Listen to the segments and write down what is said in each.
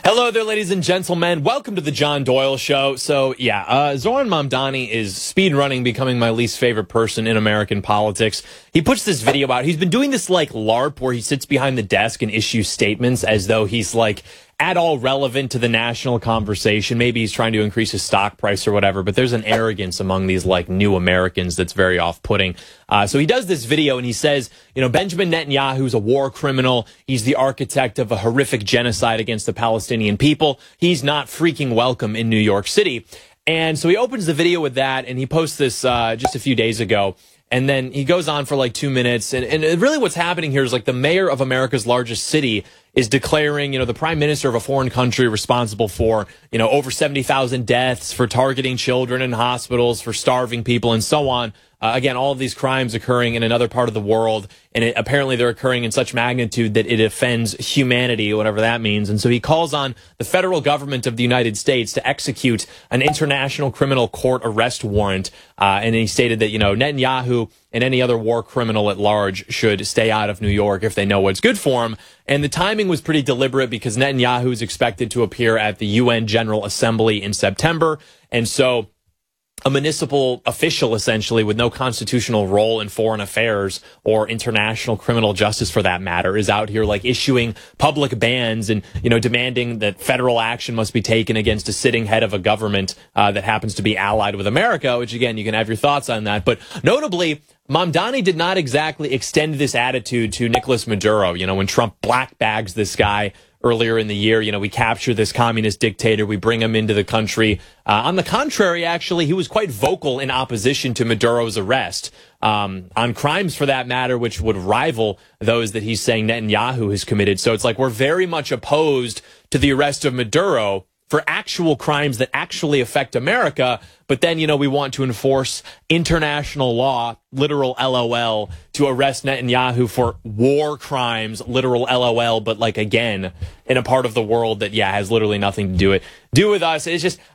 Hello there, ladies and gentlemen. Welcome to the John Doyle Show. So, Zoran Mamdani is speedrunning becoming my least favorite person in American politics. He puts this video out. He's been doing this, like, LARP where he sits behind the desk and issues statements as though he's, like, at all relevant to the national conversation. Maybe he's trying to increase his stock price or whatever, but there's an arrogance among these, like, new Americans that's very off-putting. So he does this video and he says, Benjamin Netanyahu's a war criminal. He's the architect of a horrific genocide against the Palestinian people. He's not freaking welcome in New York City. And so he opens the video with that, and he posts this just a few days ago. And then he goes on for like 2 minutes. And really what's happening here is like the mayor of America's largest city is declaring, the prime minister of a foreign country responsible for, over 70,000 deaths, for targeting children in hospitals, for starving people, and so on. Again, all of these crimes occurring in another part of the world, and apparently they're occurring in such magnitude that it offends humanity, whatever that means. And so he calls on the federal government of the United States to execute an international criminal court arrest warrant. And he stated that, Netanyahu and any other war criminal at large should stay out of New York if they know what's good for him. And the timing was pretty deliberate because Netanyahu is expected to appear at the UN General Assembly in September. And so a municipal official, essentially, with no constitutional role in foreign affairs or international criminal justice for that matter, is out here like issuing public bans and, demanding that federal action must be taken against a sitting head of a government that happens to be allied with America, which, again, you can have your thoughts on that. But notably, Mamdani did not exactly extend this attitude to Nicolas Maduro. When Trump black bags this guy earlier in the year, we capture this communist dictator, we bring him into the country. On the contrary, actually, he was quite vocal in opposition to Maduro's arrest on crimes, for that matter, which would rival those that he's saying Netanyahu has committed. So it's like we're very much opposed to the arrest of Maduro for actual crimes that actually affect America. But then, we want to enforce international law, literal LOL, to arrest Netanyahu for war crimes, literal LOL, but like, again, in a part of the world that, has literally nothing to do with us. It's just,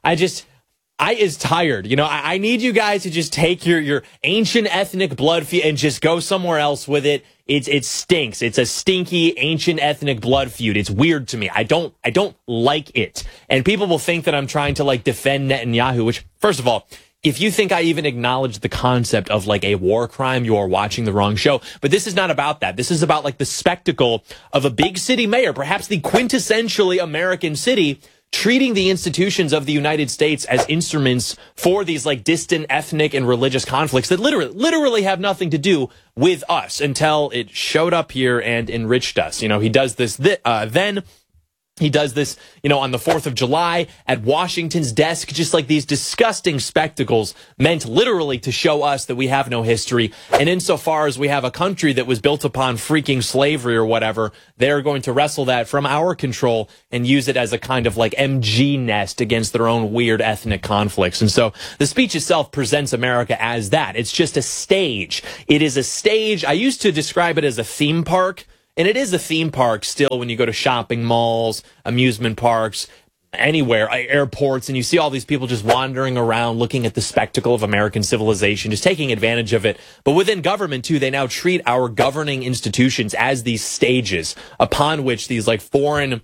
I is tired. I need you guys to just take your ancient ethnic blood feud and just go somewhere else with it. It stinks. It's a stinky ancient ethnic blood feud. It's weird to me. I don't like it. And people will think that I'm trying to like defend Netanyahu, which, first of all, if you think I even acknowledge the concept of like a war crime, you are watching the wrong show. But this is not about that. This is about like the spectacle of a big city mayor, perhaps the quintessentially American city, treating the institutions of the United States as instruments for these like distant ethnic and religious conflicts that literally have nothing to do with us until it showed up here and enriched us. He does this then. He does this, on the 4th of July at Washington's desk, just like these disgusting spectacles meant literally to show us that we have no history. And insofar as we have a country that was built upon freaking slavery or whatever, they're going to wrestle that from our control and use it as a kind of like MG nest against their own weird ethnic conflicts. And so the speech itself presents America as that. It's just a stage. It is a stage. I used to describe it as a theme park. And it is a theme park still when you go to shopping malls, amusement parks, anywhere, airports, and you see all these people just wandering around looking at the spectacle of American civilization, just taking advantage of it. But within government, too, they now treat our governing institutions as these stages upon which these like foreign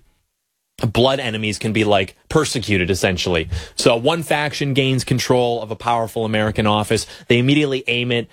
blood enemies can be like persecuted, essentially. So one faction gains control of a powerful American office. They immediately aim it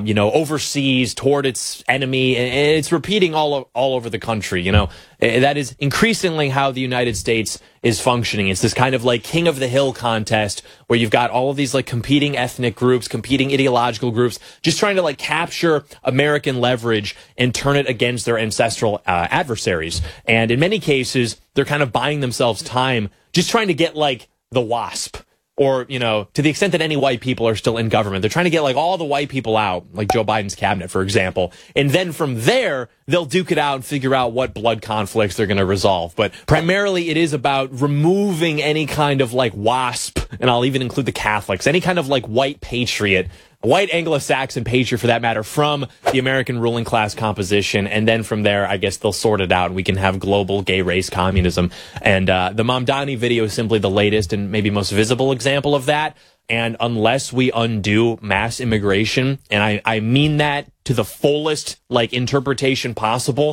overseas toward its enemy, and it's repeating all over the country. That is increasingly how the United States is functioning. It's this kind of like king of the hill contest where you've got all of these like competing ethnic groups, competing ideological groups, just trying to like capture American leverage and turn it against their ancestral adversaries. And in many cases, they're kind of buying themselves time, just trying to get like the WASP. Or, to the extent that any white people are still in government, they're trying to get like all the white people out, like Joe Biden's cabinet, for example. And then from there, they'll duke it out and figure out what blood conflicts they're going to resolve. But primarily it is about removing any kind of like WASP, and I'll even include the Catholics, any kind of like white patriot, white Anglo-Saxon patriot for that matter, from the American ruling class composition. And then from there, I guess they'll sort it out and we can have global gay race communism. And the Mamdani video is simply the latest and maybe most visible example of that. And unless we undo mass immigration, and I mean that to the fullest like interpretation possible,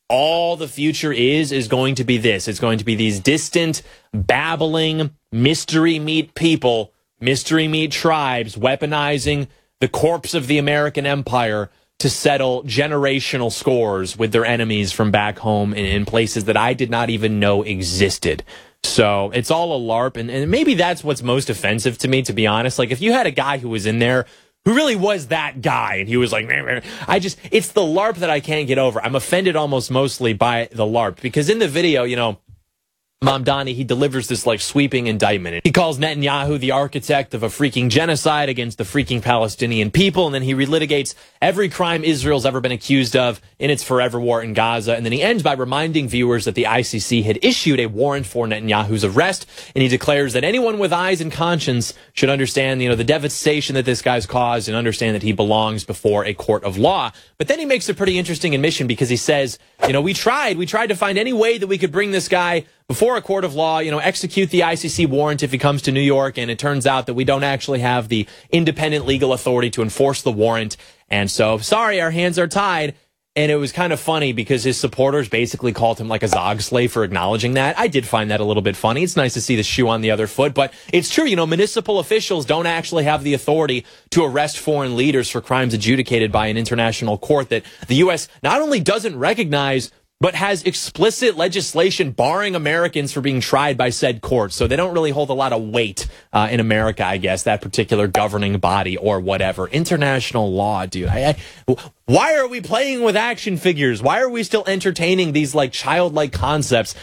all the future is going to be this. It's going to be these distant, babbling, mystery meat people, mystery meat tribes weaponizing the corpse of the American empire to settle generational scores with their enemies from back home in places that I did not even know existed. So it's all a LARP, and maybe that's what's most offensive to me, to be honest. Like, if you had a guy who was in there who really was that guy, and he was like, it's the LARP that I can't get over. I'm offended almost mostly by the LARP, because in the video, you know, Mamdani, he delivers this like sweeping indictment. He calls Netanyahu the architect of a freaking genocide against the freaking Palestinian people, and then he relitigates every crime Israel's ever been accused of in its forever war in Gaza. And then he ends by reminding viewers that the ICC had issued a warrant for Netanyahu's arrest, and he declares that anyone with eyes and conscience should understand, you know, the devastation that this guy's caused and understand that he belongs before a court of law. But then he makes a pretty interesting admission, because he says, you know, we tried to find any way that we could bring this guy before a court of law, you know, execute the ICC warrant if he comes to New York, and it turns out that we don't actually have the independent legal authority to enforce the warrant. And so, sorry, our hands are tied. And it was kind of funny because his supporters basically called him like a Zog slave for acknowledging that. I did find that a little bit funny. It's nice to see the shoe on the other foot, but it's true. You know, municipal officials don't actually have the authority to arrest foreign leaders for crimes adjudicated by an international court that the U.S. not only doesn't recognize, but has explicit legislation barring Americans from being tried by said courts. So they don't really hold a lot of weight in America, I guess, that particular governing body or whatever. International law, dude. Why are we playing with action figures? Why are we still entertaining these like childlike concepts?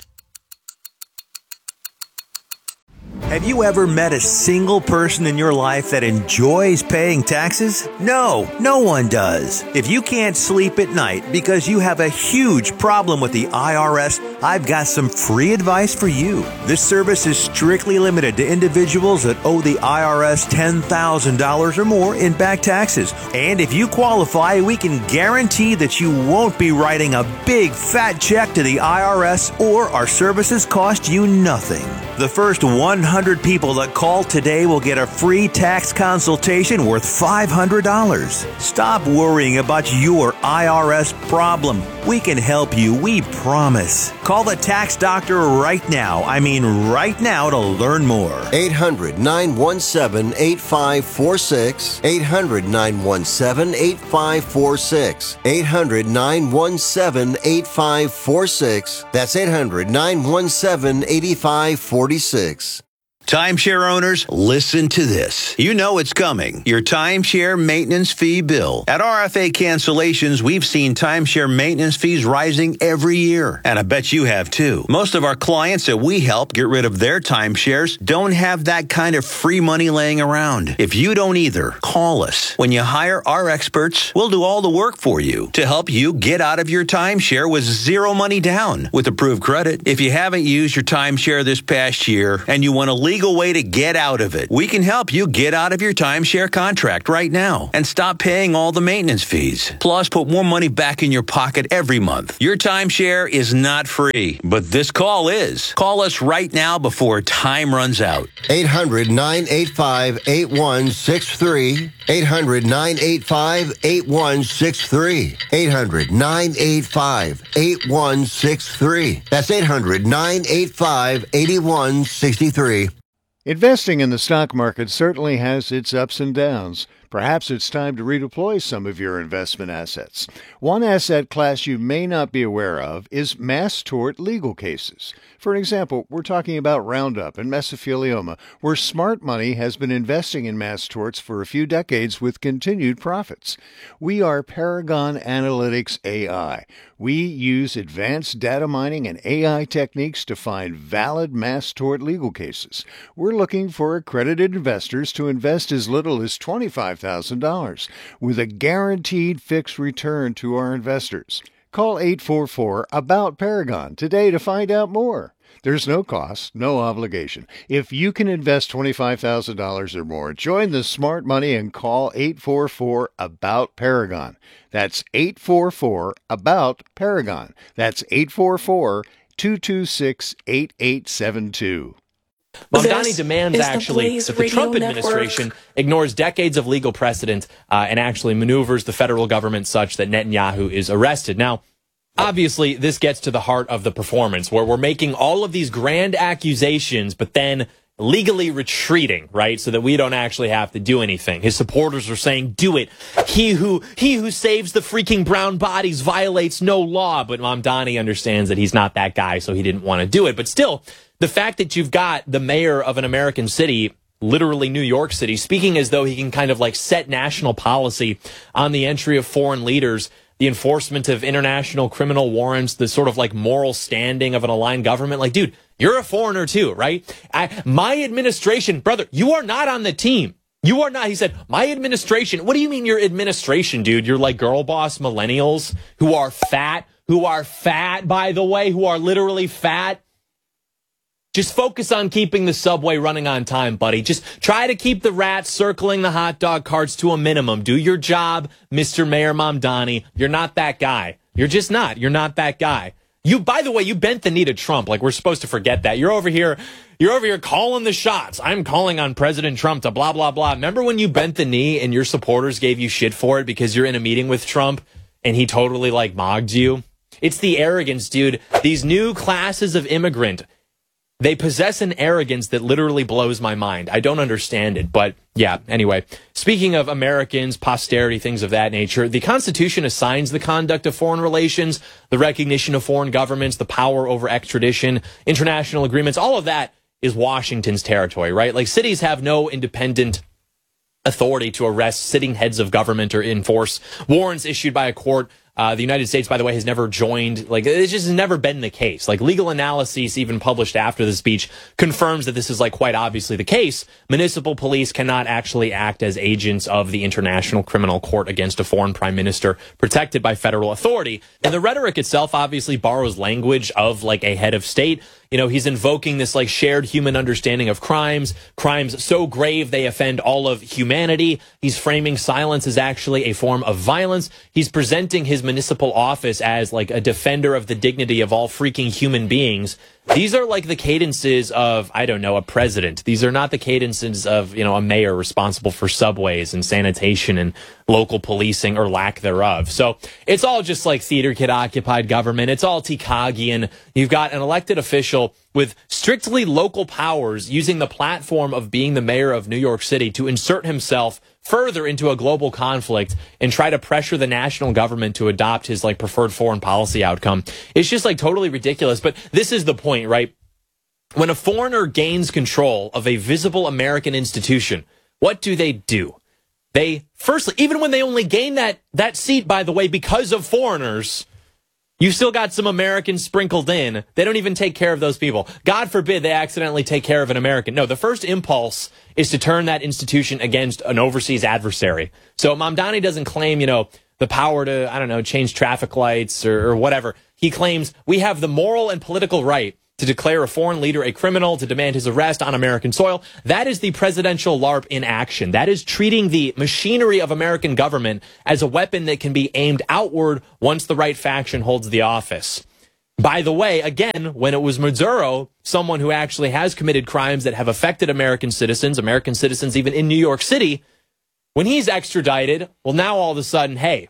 Have you ever met a single person in your life that enjoys paying taxes? No, no one does. If you can't sleep at night because you have a huge problem with the IRS, I've got some free advice for you. This service is strictly limited to individuals that owe the IRS $10,000 or more in back taxes. And if you qualify, we can guarantee that you won't be writing a big fat check to the IRS, or our services cost you nothing. The first 100 people that call today will get a free tax consultation worth $500. Stop worrying about your IRS problem. We can help you, we promise. Call the tax doctor right now. I mean right now, to learn more. 800-917-8546. 800-917-8546. 800-917-8546. That's 800-917-8546. Timeshare owners, listen to this. You know it's coming. Your timeshare maintenance fee bill. At RFA Cancellations, we've seen timeshare maintenance fees rising every year. And I bet you have too. Most of our clients that we help get rid of their timeshares don't have that kind of free money laying around. If you don't either, call us. When you hire our experts, we'll do all the work for you to help you get out of your timeshare with zero money down with approved credit. If you haven't used your timeshare this past year and you want to legal way to get out of it, we can help you get out of your timeshare contract right now and stop paying all the maintenance fees. Plus, put more money back in your pocket every month. Your timeshare is not free, but this call is. Call us right now before time runs out. 800-985-8163. 800-985-8163. 800-985-8163. That's 800-985-8163. Investing in the stock market certainly has its ups and downs. Perhaps it's time to redeploy some of your investment assets. One asset class you may not be aware of is mass tort legal cases. For example, we're talking about Roundup and mesothelioma, where smart money has been investing in mass torts for a few decades with continued profits. We are Paragon Analytics AI. We use advanced data mining and AI techniques to find valid mass tort legal cases. We're looking for accredited investors to invest as little as $25,000 with a guaranteed fixed return to our investors. Call 844-ABOUT-PARAGON today to find out more. There's no cost, no obligation. If you can invest $25,000 or more, join the smart money and call 844-ABOUT-PARAGON. That's 844-ABOUT-PARAGON. That's 844-226-8872. Mamdani demands actually that the Trump administration ignores decades of legal precedent and actually maneuvers the federal government such that Netanyahu is arrested. Now, Obviously, this gets to the heart of the performance, where we're making all of these grand accusations, but then legally retreating, right? So that we don't actually have to do anything. His supporters are saying, do it. He who saves the freaking brown bodies violates no law. But Mamdani understands that he's not that guy, so he didn't want to do it. But still, the fact that you've got the mayor of an American city, literally New York City, speaking as though he can kind of like set national policy on the entry of foreign leaders, the enforcement of international criminal warrants, the sort of like moral standing of an aligned government. Like, dude, you're a foreigner too, right? My administration, brother, you are not on the team. You are not. He said, my administration. What do you mean your administration, dude? You're like girl boss millennials who are fat, by the way, who are literally fat. Just focus on keeping the subway running on time, buddy. Just try to keep the rats circling the hot dog carts to a minimum. Do your job, Mr. Mayor Mamdani. You're not that guy. You're just not. You're not that guy. You, by the way, you bent the knee to Trump. Like, we're supposed to forget that. You're over here calling the shots. I'm calling on President Trump to blah, blah, blah. Remember when you bent the knee and your supporters gave you shit for it because you're in a meeting with Trump and he totally like mogged you? It's the arrogance, dude. These new classes of immigrant, they possess an arrogance that literally blows my mind. I don't understand it. But yeah, anyway, speaking of Americans, posterity, things of that nature, the Constitution assigns the conduct of foreign relations, the recognition of foreign governments, the power over extradition, international agreements. All of that is Washington's territory, right? Like, cities have no independent authority to arrest sitting heads of government or enforce warrants issued by a court. The United States, by the way, has never joined. Like, it's just never been the case. Like, legal analyses even published after the speech confirms that this is like quite obviously the case. Municipal police cannot actually act as agents of the International Criminal Court against a foreign prime minister protected by federal authority. And the rhetoric itself obviously borrows language of like a head of state. You know, he's invoking this like shared human understanding of crimes so grave they offend all of humanity. He's framing silence as actually a form of violence. He's presenting his municipal office as like a defender of the dignity of all freaking human beings. These are like the cadences of, I don't know, a president. These are not the cadences of, you know, a mayor responsible for subways and sanitation and local policing or lack thereof. So it's all just like theater kid occupied government. It's all Tikagian. You've got an elected official with strictly local powers using the platform of being the mayor of New York City to insert himself further into a global conflict and try to pressure the national government to adopt his like preferred foreign policy outcome. It's just like totally ridiculous. But this is the point, right? When a foreigner gains control of a visible American institution, what do? They firstly, even when they only gain that seat, by the way, because of foreigners, you still got some Americans sprinkled in. They don't even take care of those people. God forbid they accidentally take care of an American. No, the first impulse is to turn that institution against an overseas adversary. So Mamdani doesn't claim, you know, the power to, I don't know, change traffic lights or whatever. He claims we have the moral and political right to declare a foreign leader a criminal, to demand his arrest on American soil. That is the presidential LARP in action. That is treating the machinery of American government as a weapon that can be aimed outward once the right faction holds the office. By the way, again, when it was Maduro, someone who actually has committed crimes that have affected American citizens even in New York City, when he's extradited, well, now all of a sudden, hey,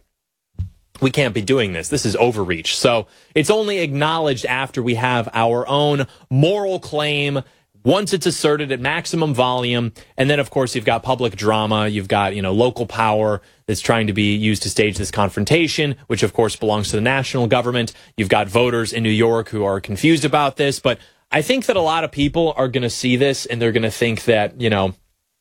we can't be doing this. This is overreach. So it's only acknowledged after we have our own moral claim, once it's asserted at maximum volume. And then, of course, you've got public drama. You've got, you know, local power that's trying to be used to stage this confrontation, which, of course, belongs to the national government. You've got voters in New York who are confused about this. But I think that a lot of people are going to see this and they're going to think that, you know,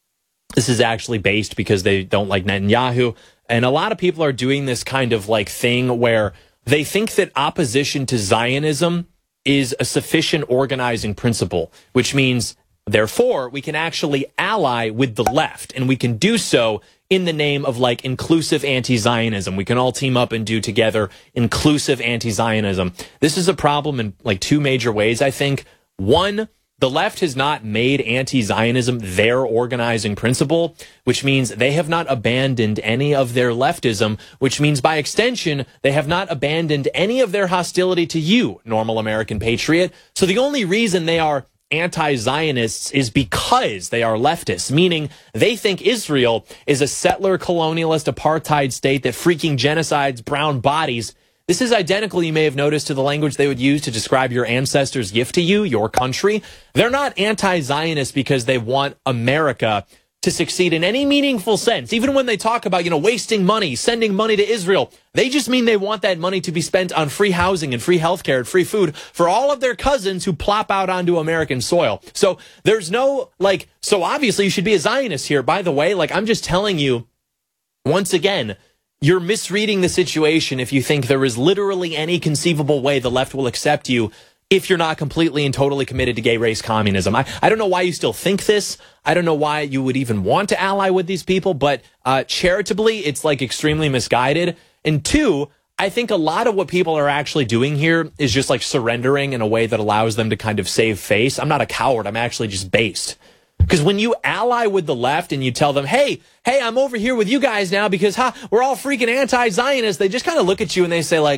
this is actually based because they don't like Netanyahu. And a lot of people are doing this kind of like thing where they think that opposition to Zionism is a sufficient organizing principle, which means, therefore, we can actually ally with the left. And we can do so in the name of like inclusive anti-Zionism. We can all team up and do together inclusive anti-Zionism. This is a problem in like two major ways, I think. One, the left has not made anti-Zionism their organizing principle, which means they have not abandoned any of their leftism, which means by extension, they have not abandoned any of their hostility to you, normal American patriot. So the only reason they are anti-Zionists is because they are leftists, meaning they think Israel is a settler colonialist apartheid state that freaking genocides brown bodies. This is identical, you may have noticed, to the language they would use to describe your ancestors' gift to you, your country. They're not anti-Zionist because they want America to succeed in any meaningful sense. Even when they talk about, wasting money, sending money to Israel, they just mean they want that money to be spent on free housing and free healthcare and free food for all of their cousins who plop out onto American soil. So there's no, so obviously you should be a Zionist here. By the way, I'm just telling you, once again, you're misreading the situation if you think there is literally any conceivable way the left will accept you if you're not completely and totally committed to gay race communism. I don't know why you still think this. I don't know why you would even want to ally with these people, but charitably, it's extremely misguided. And two, I think a lot of what people are actually doing here is just surrendering in a way that allows them to kind of save face. I'm not a coward. I'm actually just based. Because when you ally with the left and you tell them, hey, I'm over here with you guys now because we're all freaking anti-Zionists, they just kind of look at you and they say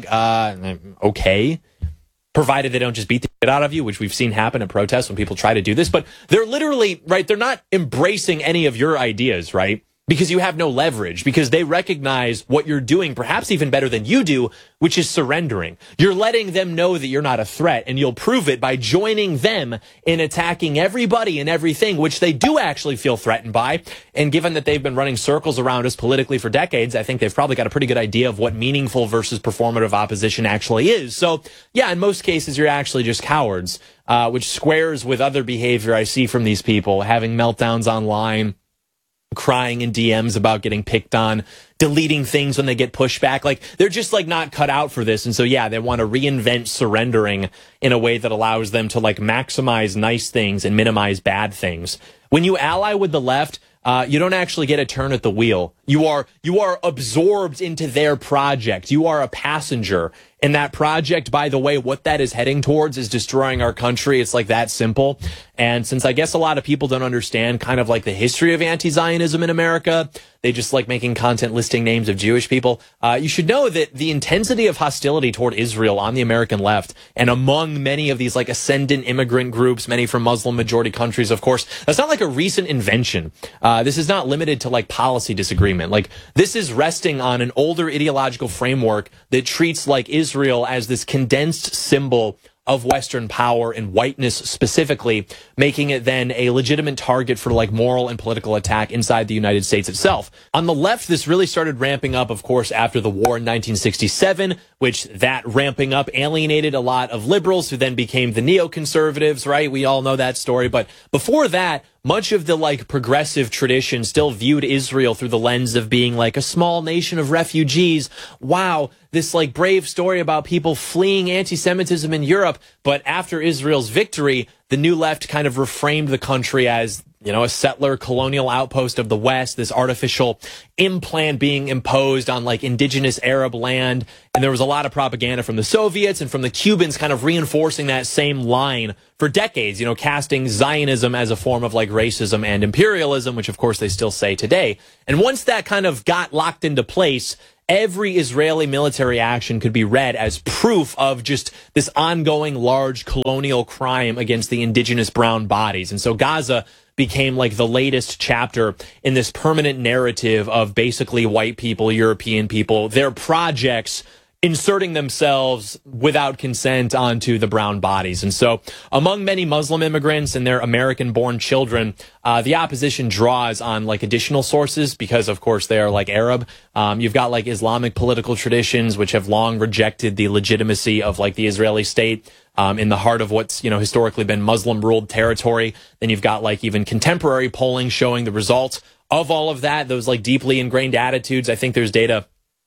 okay. Provided they don't just beat the shit out of you, which we've seen happen at protests when people try to do this. But they're literally, right, they're not embracing any of your ideas, right? Because you have no leverage, because they recognize what you're doing, perhaps even better than you do, which is surrendering. You're letting them know that you're not a threat, and you'll prove it by joining them in attacking everybody and everything, which they do actually feel threatened by. And given that they've been running circles around us politically for decades, I think they've probably got a pretty good idea of what meaningful versus performative opposition actually is. So, yeah, in most cases, you're actually just cowards, which squares with other behavior I see from these people, having meltdowns online, crying in DMs about getting picked on, deleting things when they get pushback. They're just not cut out for this. And so, yeah, they want to reinvent surrendering in a way that allows them to maximize nice things and minimize bad things. When you ally with the left, you don't actually get a turn at the wheel. You are absorbed into their project. You are a passenger. And that project, by the way, what that is heading towards is destroying our country. It's that simple. And since I guess a lot of people don't understand kind of the history of anti-Zionism in America, they just like making content listing names of Jewish people. You should know that the intensity of hostility toward Israel on the American left and among many of these ascendant immigrant groups, many from Muslim majority countries, of course, that's not a recent invention. This is not limited to policy disagreement. This is resting on an older ideological framework that treats Israel as this condensed symbol of Western power and whiteness specifically, making it then a legitimate target for moral and political attack inside the United States itself. On the left, this really started ramping up, of course, after the war in 1967, which that ramping up alienated a lot of liberals who then became the neoconservatives, right? We all know that story. But before that, much of the progressive tradition still viewed Israel through the lens of being a small nation of refugees. Wow, this brave story about people fleeing anti-Semitism in Europe. But after Israel's victory, the new left kind of reframed the country as, a settler colonial outpost of the West, this artificial implant being imposed on indigenous Arab land. And there was a lot of propaganda from the Soviets and from the Cubans kind of reinforcing that same line for decades, casting Zionism as a form of racism and imperialism, which of course they still say today. And once that kind of got locked into place, every Israeli military action could be read as proof of just this ongoing large colonial crime against the indigenous brown bodies. And so Gaza became the latest chapter in this permanent narrative of basically white people, European people, their projects inserting themselves without consent onto the brown bodies. And so among many Muslim immigrants and their American-born children, the opposition draws on additional sources because, of course, they are Arab. You've got Islamic political traditions, which have long rejected the legitimacy of the Israeli state in the heart of what's, historically been Muslim-ruled territory. Then you've got even contemporary polling showing the results of all of that, those deeply ingrained attitudes. I think there's data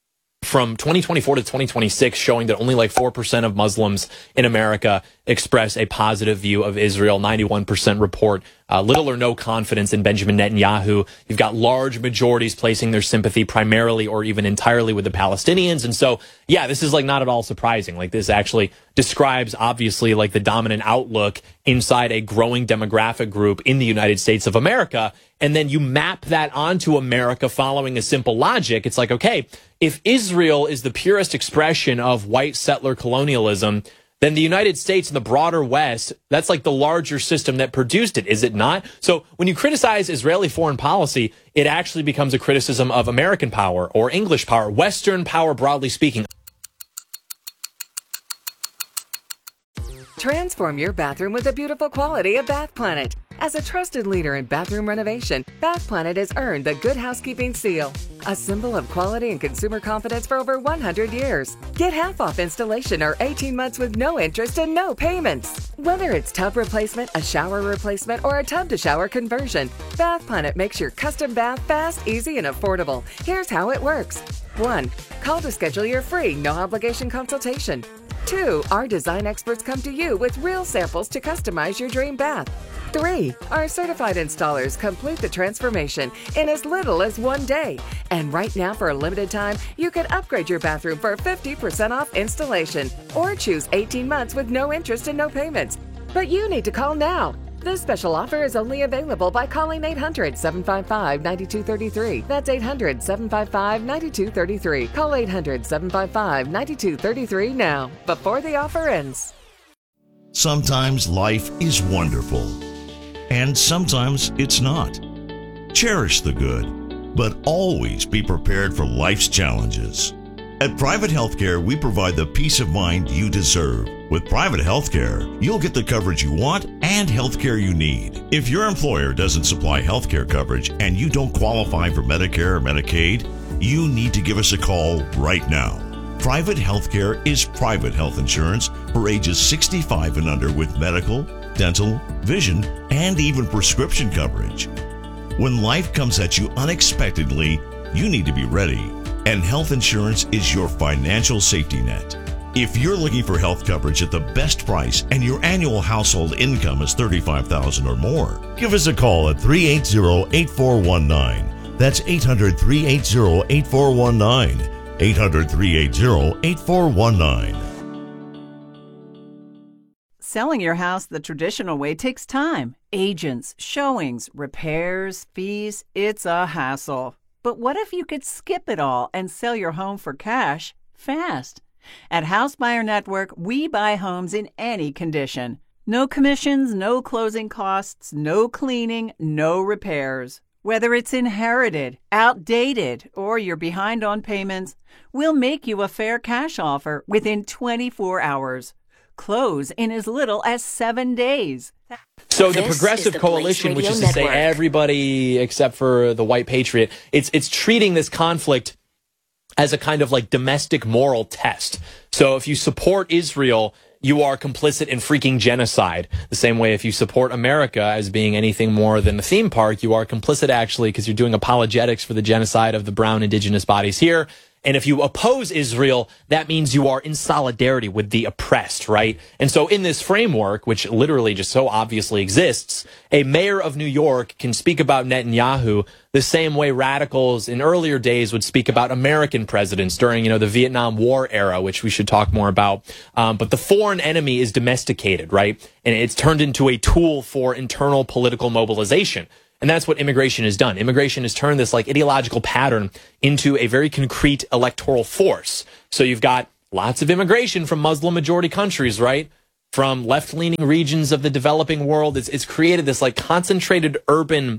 from 2024 to 2026 showing that only 4% of Muslims in America express a positive view of Israel. 91% report little or no confidence in Benjamin Netanyahu. You've got large majorities placing their sympathy primarily or even entirely with the Palestinians. And so, yeah, this is not at all surprising. This actually describes obviously the dominant outlook inside a growing demographic group in the United States of America. And then you map that onto America following a simple logic. It's okay, if Israel is the purest expression of white settler colonialism, then the United States and the broader West, that's the larger system that produced it, is it not? So when you criticize Israeli foreign policy, it actually becomes a criticism of American power or English power, Western power, broadly speaking. Transform your bathroom with the beautiful quality of Bath Planet. As a trusted leader in bathroom renovation, Bath Planet has earned the Good Housekeeping seal, a symbol of quality and consumer confidence for over 100 years. Get half off installation or 18 months with no interest and no payments. Whether it's tub replacement, a shower replacement, or a tub-to-shower conversion, Bath Planet makes your custom bath fast, easy, and affordable. Here's how it works. 1. Call to schedule your free, no-obligation consultation. 2. Our design experts come to you with real samples to customize your dream bath. 3. Our certified installers complete the transformation in as little as 1 day. And right now, for a limited time, you can upgrade your bathroom for 50% off installation or choose 18 months with no interest and no payments. But you need to call now. This special offer is only available by calling 800-755-9233. That's 800-755-9233. Call 800-755-9233 now, before the offer ends. Sometimes life is wonderful, and sometimes it's not. Cherish the good, but always be prepared for life's challenges. At Private Healthcare, we provide the peace of mind you deserve. With Private Healthcare, you'll get the coverage you want and healthcare you need. If your employer doesn't supply healthcare coverage and you don't qualify for Medicare or Medicaid, you need to give us a call right now. Private Healthcare is private health insurance for ages 65 and under with medical, dental, vision, and even prescription coverage. When life comes at you unexpectedly, you need to be ready. And health insurance is your financial safety net. If you're looking for health coverage at the best price and your annual household income is $35,000 or more, give us a call at 380-8419. That's 800-380-8419. 800-380-8419. Selling your house the traditional way takes time. Agents, showings, repairs, fees. It's a hassle. But what if you could skip it all and sell your home for cash fast? At House Buyer Network, we buy homes in any condition. No commissions, no closing costs, no cleaning, no repairs. Whether it's inherited, outdated, or you're behind on payments, we'll make you a fair cash offer within 24 hours. Close in as little as 7 days. So the Progressive Coalition, which is to say everybody except for the white patriot, it's treating this conflict as a kind of like domestic moral test. So if you support Israel, you are complicit in freaking genocide. The same way if you support America as being anything more than a theme park, you are complicit actually because you're doing apologetics for the genocide of the brown indigenous bodies here. And if you oppose Israel, that means you are in solidarity with the oppressed, right? And so in this framework, which literally just so obviously exists, a mayor of New York can speak about Netanyahu the same way radicals in earlier days would speak about American presidents during, the Vietnam War era, which we should talk more about. But the foreign enemy is domesticated, right? And it's turned into a tool for internal political mobilization. And that's what immigration has done. Immigration has turned this like ideological pattern into a very concrete electoral force. So you've got lots of immigration from Muslim majority countries, right? From left-leaning regions of the developing world. It's created this like concentrated urban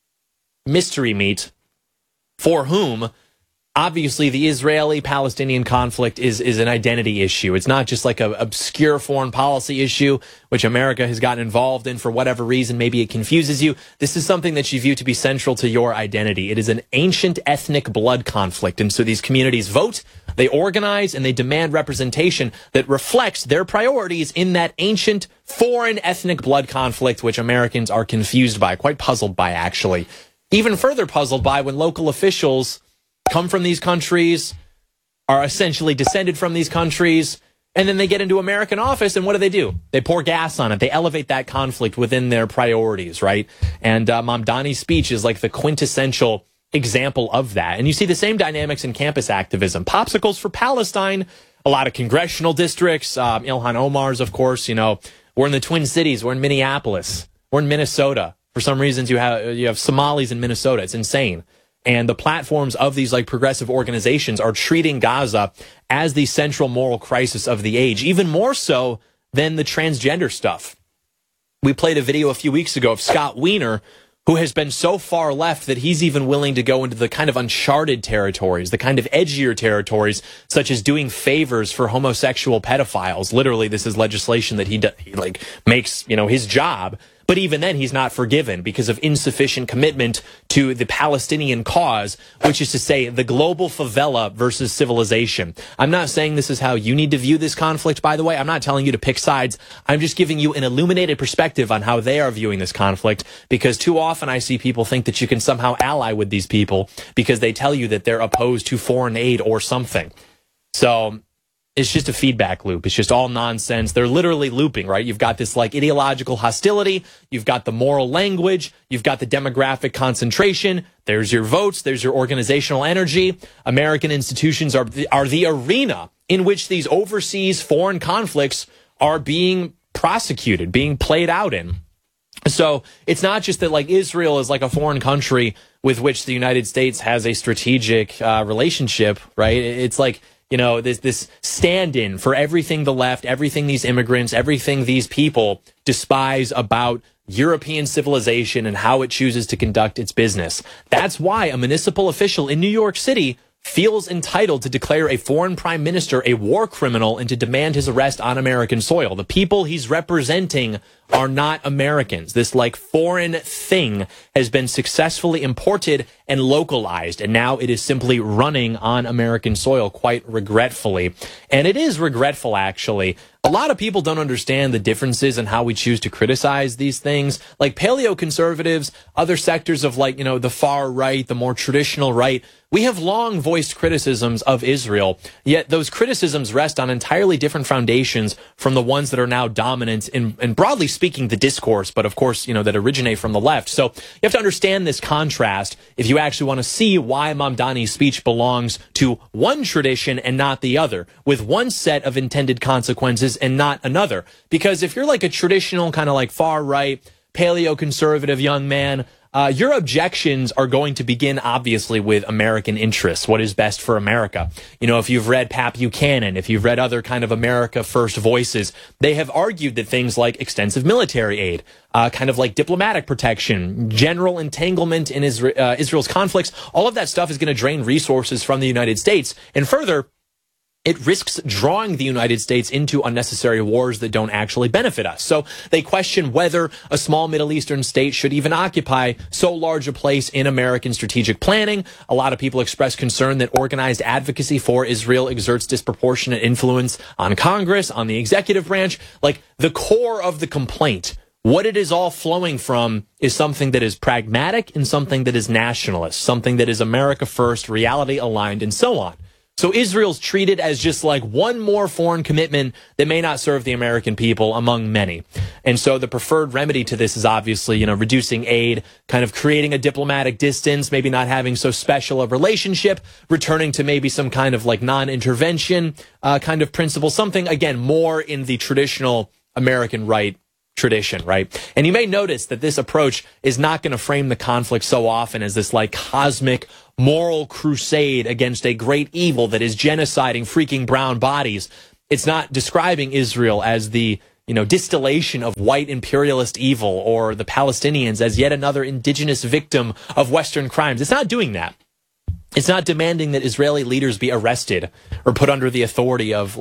mystery meat for whom obviously the Israeli-Palestinian conflict is an identity issue. It's not just like an obscure foreign policy issue, which America has gotten involved in for whatever reason. Maybe it confuses you. This is something that you view to be central to your identity. It is an ancient ethnic blood conflict. And so these communities vote, they organize, and they demand representation that reflects their priorities in that ancient foreign ethnic blood conflict, which Americans are confused by, quite puzzled by, actually. Even further puzzled by when local officials come from these countries, are essentially descended from these countries, and then they get into American office, and what do? They pour gas on it. They elevate that conflict within their priorities, right? And Mamdani's speech is like the quintessential example of that. And you see the same dynamics in campus activism. Popsicles for Palestine, a lot of congressional districts, Ilhan Omar's, of course, we're in the Twin Cities, we're in Minneapolis, we're in Minnesota. For some reasons, you have Somalis in Minnesota. It's insane. And the platforms of these like progressive organizations are treating Gaza as the central moral crisis of the age, even more so than the transgender stuff. We played a video a few weeks ago of Scott Wiener, who has been so far left that he's even willing to go into the kind of uncharted territories, the kind of edgier territories, such as doing favors for homosexual pedophiles. Literally, this is legislation that he makes, his job. But even then, he's not forgiven because of insufficient commitment to the Palestinian cause, which is to say the global favela versus civilization. I'm not saying this is how you need to view this conflict, by the way. I'm not telling you to pick sides. I'm just giving you an illuminated perspective on how they are viewing this conflict, because too often I see people think that you can somehow ally with these people because they tell you that they're opposed to foreign aid or something. So it's just a feedback loop. It's just all nonsense. They're literally looping, right? You've got this like ideological hostility. You've got the moral language. You've got the demographic concentration. There's your votes. There's your organizational energy. American institutions are the arena in which these overseas foreign conflicts are being prosecuted, being played out in. So it's not just that like Israel is like a foreign country with which the United States has a strategic relationship, right? It's like, this stand-in for everything the left, everything these immigrants, everything these people despise about European civilization and how it chooses to conduct its business. That's why a municipal official in New York City feels entitled to declare a foreign prime minister a war criminal and to demand his arrest on American soil. The people he's representing are not Americans. This like foreign thing has been successfully imported and localized, and now it is simply running on American soil quite regretfully. And it is regretful, actually. A lot of people don't understand the differences in how we choose to criticize these things. Like paleoconservatives, other sectors of the far right, the more traditional right, we have long voiced criticisms of Israel, yet those criticisms rest on entirely different foundations from the ones that are now dominant in broadly speaking, the discourse, but of course, that originate from the left. So you have to understand this contrast if you actually want to see why Mamdani's speech belongs to one tradition and not the other, with one set of intended consequences and not another. Because if you're like a traditional kind of like far right, paleoconservative young man, your objections are going to begin, obviously, with American interests, what is best for America. If you've read Pat Buchanan, if you've read other kind of America First voices, they have argued that things like extensive military aid, kind of like diplomatic protection, general entanglement in Israel's conflicts, all of that stuff is going to drain resources from the United States. And further, it risks drawing the United States into unnecessary wars that don't actually benefit us. So they question whether a small Middle Eastern state should even occupy so large a place in American strategic planning. A lot of people express concern that organized advocacy for Israel exerts disproportionate influence on Congress, on the executive branch. Like the core of the complaint, what it is all flowing from is something that is pragmatic and something that is nationalist, something that is America first, reality aligned, and so on. So Israel's treated as just like one more foreign commitment that may not serve the American people among many. And so the preferred remedy to this is obviously, reducing aid, kind of creating a diplomatic distance, maybe not having so special a relationship, returning to maybe some kind of like non-intervention kind of principle, something, again, more in the traditional American right tradition, right? And you may notice that this approach is not going to frame the conflict so often as this like cosmic moral crusade against a great evil that is genociding freaking brown bodies. It's not describing Israel as the, distillation of white imperialist evil or the Palestinians as yet another indigenous victim of Western crimes. It's not doing that. It's not demanding that Israeli leaders be arrested or put under the authority of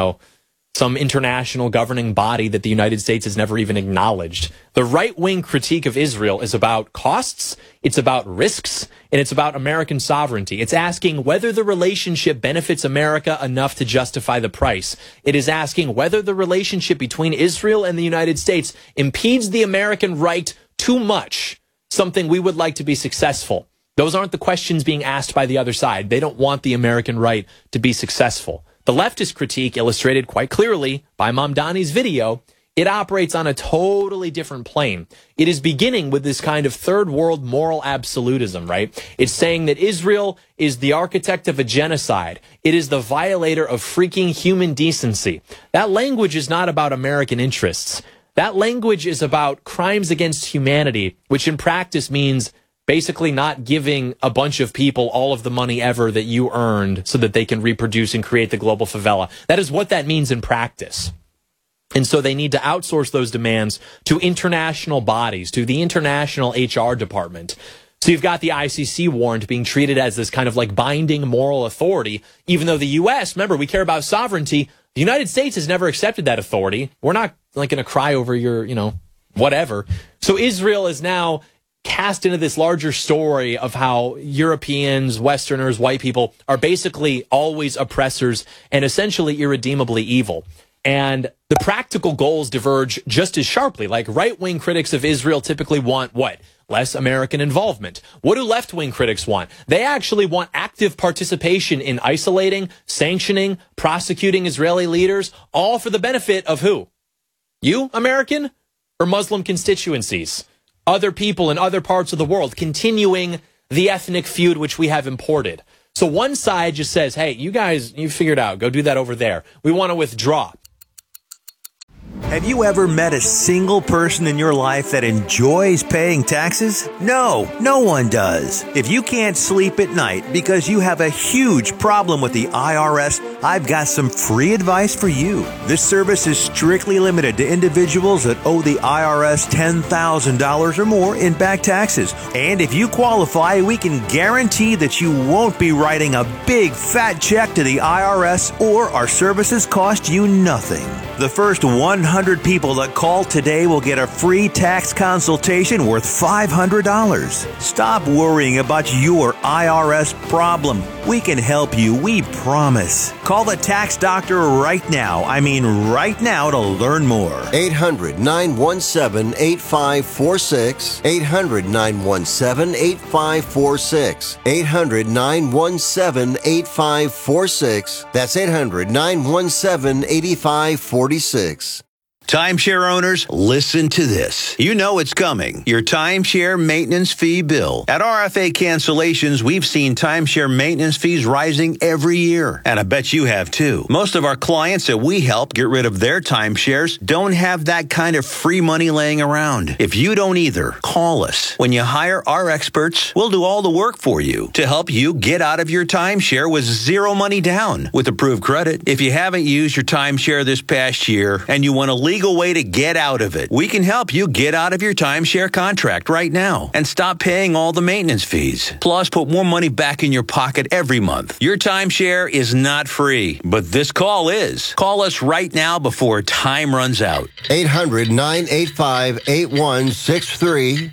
some international governing body that the United States has never even acknowledged. The right-wing critique of Israel is about costs, it's about risks, and it's about American sovereignty. It's asking whether the relationship benefits America enough to justify the price. It is asking whether the relationship between Israel and the United States impedes the American right too much, something we would like to be successful. Those aren't the questions being asked by the other side. They don't want the American right to be successful. The leftist critique, illustrated quite clearly by Mamdani's video, it operates on a totally different plane. It is beginning with this kind of third world moral absolutism, right? It's saying that Israel is the architect of a genocide. It is the violator of freaking human decency. That language is not about American interests. That language is about crimes against humanity, which in practice means basically not giving a bunch of people all of the money ever that you earned so that they can reproduce and create the global favela. That is what that means in practice. And so they need to outsource those demands to international bodies, to the international HR department. So you've got the ICC warrant being treated as this kind of like binding moral authority, even though the U.S., remember, we care about sovereignty. The United States has never accepted that authority. We're not like going to cry over your, whatever. So Israel is now cast into this larger story of how Europeans, Westerners, white people are basically always oppressors and essentially irredeemably evil. And the practical goals diverge just as sharply. Like right-wing critics of Israel typically want what? Less American involvement. What do left-wing critics want? They actually want active participation in isolating, sanctioning, prosecuting Israeli leaders, all for the benefit of who? You, American? Or Muslim constituencies? Other people in other parts of the world, continuing the ethnic feud which we have imported. So one side just says, hey, you guys, you figured out, go do that over there. We want to withdraw. Have you ever met a single person in your life that enjoys paying taxes? No, no one does. If you can't sleep at night because you have a huge problem with the IRS, I've got some free advice for you. This service is strictly limited to individuals that owe the IRS $10,000 or more in back taxes. And if you qualify, we can guarantee that you won't be writing a big fat check to the IRS, or our services cost you nothing. The first 100 people that call today will get a free tax consultation worth $500. Stop worrying about your IRS problem. We can help you, we promise. Call the tax doctor right now. I mean right now to learn more. 800-917-8546. 800-917-8546. 800-917-8546. That's 800-917-8546. Timeshare owners, listen to this. You know it's coming. Your timeshare maintenance fee bill. At RFA Cancellations, we've seen timeshare maintenance fees rising every year. And I bet you have too. Most of our clients that we help get rid of their timeshares don't have that kind of free money laying around. If you don't either, call us. When you hire our experts, we'll do all the work for you to help you get out of your timeshare with zero money down with approved credit. If you haven't used your timeshare this past year and you want to legal way to get out of it, we can help you get out of your timeshare contract right now and stop paying all the maintenance fees. Plus, put more money back in your pocket every month. Your timeshare is not free, but this call is. Call us right now before time runs out. 800-985-8163.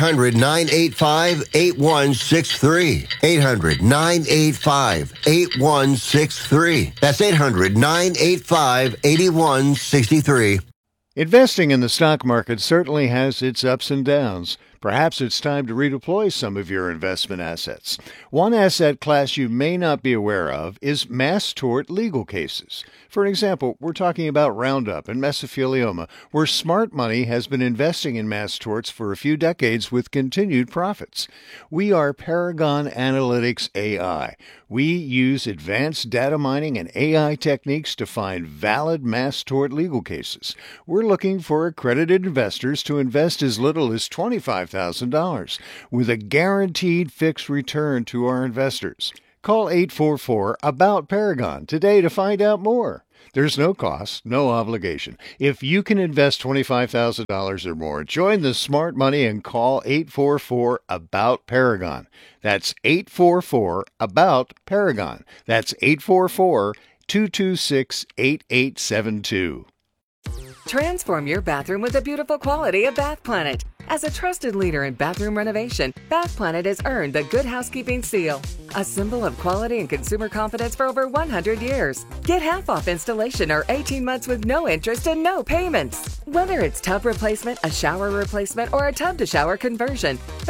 800-985-8163. 800-985-8163. That's 800-985-8163. Investing in the stock market certainly has its ups and downs. Perhaps it's time to redeploy some of your investment assets. One asset class you may not be aware of is mass tort legal cases. For example, we're talking about Roundup and mesothelioma, where smart money has been investing in mass torts for a few decades with continued profits. We are Paragon Analytics AI. We use advanced data mining and AI techniques to find valid mass tort legal cases. We're looking for accredited investors to invest as little as $25,000 with a guaranteed fixed return to our investors. Call 844-ABOUT-PARAGON today to find out more. There's no cost, no obligation. If you can invest $25,000 or more, join the smart money and call 844-ABOUT-PARAGON. That's 844-ABOUT-PARAGON. That's 844-226-8872. Transform your bathroom with the beautiful quality of Bath Planet. As a trusted leader in bathroom renovation, Bath Planet has earned the Good Housekeeping Seal, a symbol of quality and consumer confidence for over 100 years. Get half off installation or 18 months with no interest and no payments. Whether it's tub replacement, a shower replacement, or a tub to shower conversion,